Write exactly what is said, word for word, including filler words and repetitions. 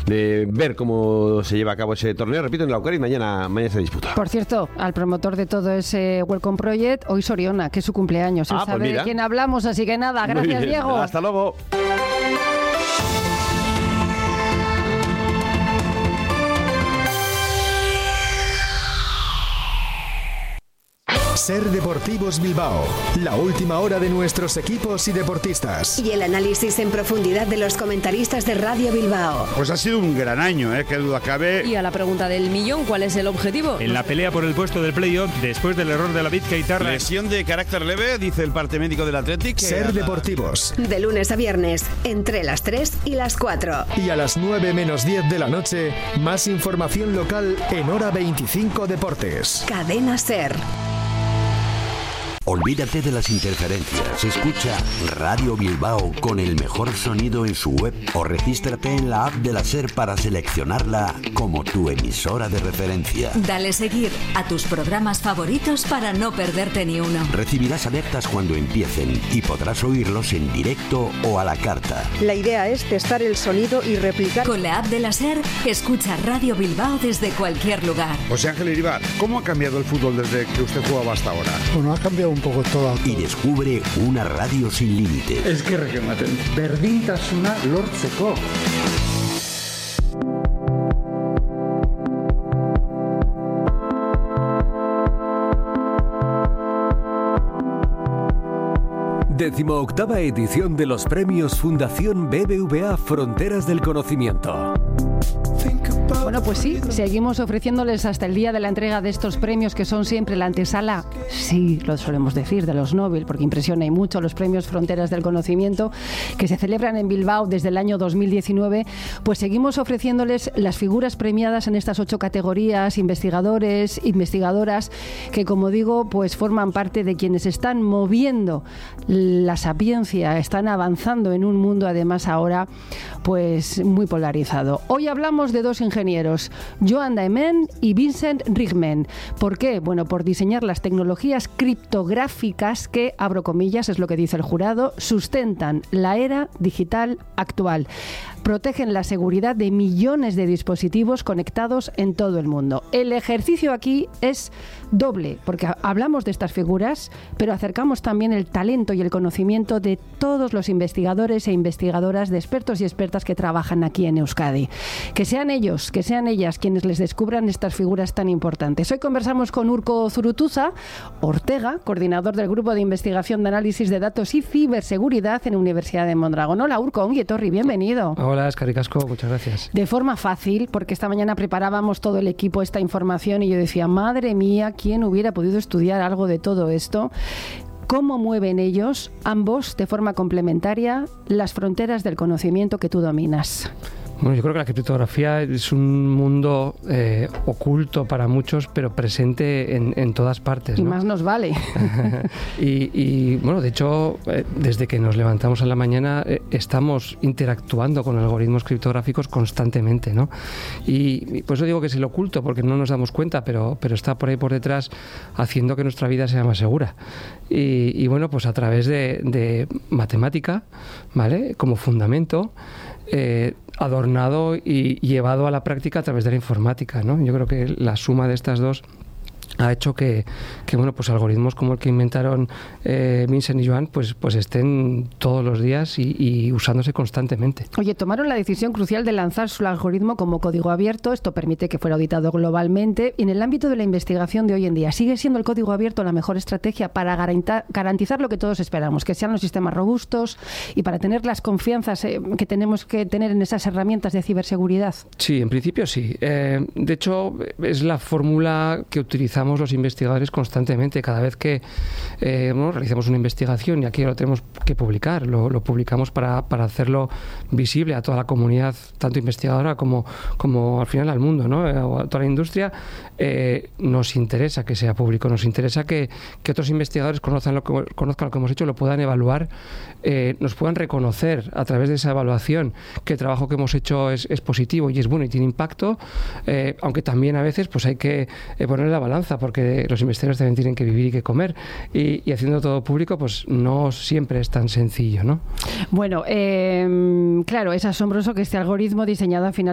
de ver cómo se lleva a cabo ese torneo. Repito, en la Euskadi mañana, mañana se disputa. Por cierto, al promotor de todo ese Welcome Project, hoy Soriona, que es su cumpleaños. Él ah, sabe pues de quién hablamos, así que nada, gracias Diego. Hasta luego. Ser Deportivos Bilbao, la última hora de nuestros equipos y deportistas. Y el análisis en profundidad de los comentaristas de Radio Bilbao. Pues ha sido un gran año, ¿eh? Qué duda cabe. Y a la pregunta del millón, ¿cuál es el objetivo? En la pelea por el puesto del playoff, después del error de la Vizcaitarra. Lesión de carácter leve, dice el parte médico del Athletic. Ser Deportivos. De lunes a viernes, entre las tres y las cuatro. Y a las nueve menos diez de la noche, más información local en Hora veinticinco Deportes. Cadena Ser. Olvídate de las interferencias. Escucha Radio Bilbao con el mejor sonido en su web o regístrate en la app de la SER para seleccionarla como tu emisora de referencia. Dale seguir a tus programas favoritos para no perderte ni uno. Recibirás alertas cuando empiecen y podrás oírlos en directo o a la carta. La idea es testar el sonido y replicar. Con la app de la SER, escucha Radio Bilbao desde cualquier lugar. José Ángel Iribar, ¿cómo ha cambiado el fútbol desde que usted jugaba hasta ahora? Bueno, ha cambiado un poco todo. Y descubre una radio sin límites. Es que regematen. Berdintasuna lortzeko. Decimoctava edición de los premios Fundación B B V A Fronteras del Conocimiento. Bueno, pues sí, seguimos ofreciéndoles hasta el día de la entrega de estos premios que son siempre la antesala, sí, lo solemos decir, de los Nobel, porque impresiona y mucho los premios Fronteras del Conocimiento que se celebran en Bilbao desde el año dos mil diecinueve, pues seguimos ofreciéndoles las figuras premiadas en estas ocho categorías, investigadores, investigadoras, que como digo, pues forman parte de quienes están moviendo la sapiencia, están avanzando en un mundo además ahora pues muy polarizado. Hoy hablamos de dos ingenieros, Joan Dahmen y Vincent Rijmen. ¿Por qué? Bueno, por diseñar las tecnologías criptográficas que, abro comillas, es lo que dice el jurado, sustentan la era digital actual. Protegen la seguridad de millones de dispositivos conectados en todo el mundo. El ejercicio aquí es doble, porque hablamos de estas figuras, pero acercamos también el talento y el conocimiento de todos los investigadores e investigadoras, de expertos y expertas que trabajan aquí en Euskadi. Que sean ellos, que sean ellas quienes les descubran estas figuras tan importantes. Hoy conversamos con Urko Zurutuza Ortega, coordinador del Grupo de Investigación de Análisis de Datos y Ciberseguridad en la Universidad de Mondragón. Hola Urko, ongi etorri, bienvenido. Hola, Eskerrik asko, muchas gracias. De forma fácil, porque esta mañana preparábamos todo el equipo esta información y yo decía, madre mía, ¿quién hubiera podido estudiar algo de todo esto? ¿Cómo mueven ellos, ambos, de forma complementaria, las fronteras del conocimiento que tú dominas? Bueno, yo creo que la criptografía es un mundo eh, oculto para muchos, pero presente en, en todas partes, ¿no? Y más nos vale. y, y, bueno, de hecho, eh, desde que nos levantamos a la mañana eh, estamos interactuando con algoritmos criptográficos constantemente, ¿no? Y, y por eso digo que es el oculto, porque no nos damos cuenta, pero, pero está por ahí por detrás haciendo que nuestra vida sea más segura. Y, y bueno, pues a través de, de matemática, ¿vale? Como fundamento, Eh, adornado y llevado a la práctica a través de la informática, ¿no? Yo creo que la suma de estas dos ha hecho que, que bueno, pues algoritmos como el que inventaron eh, Vincent y Joan pues, pues estén todos los días y, y usándose constantemente. Oye, tomaron la decisión crucial de lanzar su algoritmo como código abierto. Esto permite que fuera auditado globalmente. Y en el ámbito de la investigación de hoy en día, ¿sigue siendo el código abierto la mejor estrategia para garantizar lo que todos esperamos, que sean los sistemas robustos y para tener las confianzas eh, que tenemos que tener en esas herramientas de ciberseguridad? Sí, en principio sí. Eh, de hecho, es la fórmula que utilizamos los investigadores constantemente. Cada vez que eh, bueno, realizamos una investigación y aquí lo tenemos que publicar, lo, lo publicamos para, para hacerlo visible a toda la comunidad, tanto investigadora como, como al final al mundo, ¿no? O a toda la industria, eh, nos interesa que sea público, nos interesa que, que otros investigadores conozcan lo que, conozcan lo que hemos hecho, lo puedan evaluar, eh, nos puedan reconocer a través de esa evaluación que el trabajo que hemos hecho es, es positivo y es bueno y tiene impacto, eh, aunque también a veces pues hay que eh, poner la balanza, porque los investigadores también tienen que vivir y que comer, y, y haciendo todo público pues no siempre es tan sencillo, ¿no? Bueno, eh, claro, es asombroso que este algoritmo diseñado a final